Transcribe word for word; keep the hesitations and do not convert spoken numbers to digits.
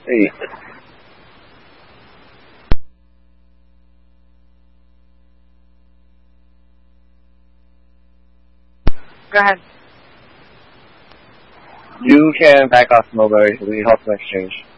Hey. Go ahead. You can back off Mulberry. We hope to exchange.